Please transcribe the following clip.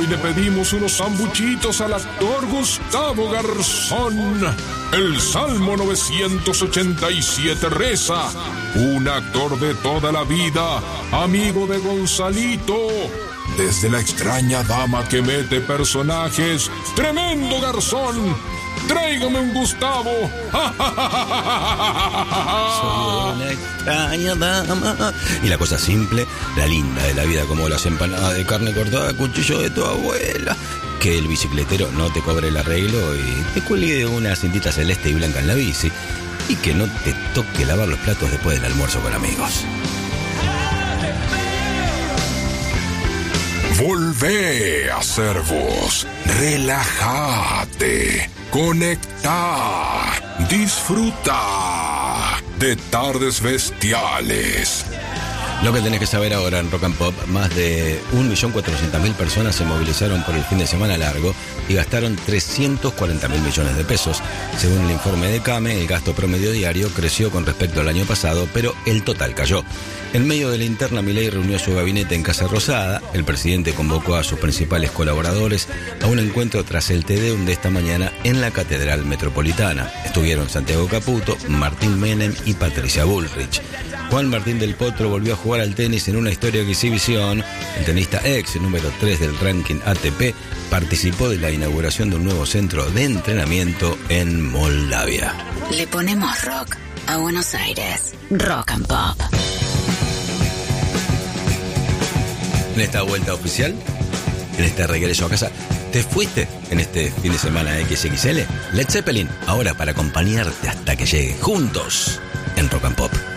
Hoy le pedimos unos sambuchitos al actor Gustavo Garzón. El Salmo 987 reza: un actor de toda la vida, amigo de Gonzalito. Desde la extraña dama que mete personajes, tremendo Garzón. Tráigame un Gustavo. Soy una extraña dama. Y la cosa simple, la linda de la vida, como las empanadas de carne cortada a cuchillo de tu abuela. Que el bicicletero no te cobre el arreglo y te cuelgue una cintita celeste y blanca en la bici. Y que no te toque lavar los platos después del almuerzo con amigos. Volvé a ser vos. Relájate. Conecta. Disfruta de tardes bestiales. Lo que tenés que saber ahora en Rock and Pop: más de 1.400.000 personas se movilizaron por el fin de semana largo y gastaron 340.000 millones de pesos. Según el informe de CAME, el gasto promedio diario creció con respecto al año pasado, pero el total cayó. En medio de la interna, Milei reunió a su gabinete en Casa Rosada. El presidente convocó a sus principales colaboradores a un encuentro tras el Te Deum de esta mañana en la Catedral Metropolitana. Estuvieron Santiago Caputo, Martín Menem y Patricia Bullrich. Juan Martín del Potro volvió a jugar al tenis en una histórica exhibición. El tenista ex, número 3 del ranking ATP, participó de la inauguración de un nuevo centro de entrenamiento en Moldavia. Le ponemos rock a Buenos Aires. Rock and Pop. En esta vuelta oficial, en este regreso a casa, ¿te fuiste en este fin de semana XXL? Led Zeppelin, ahora para acompañarte hasta que llegue juntos en Rock and Pop.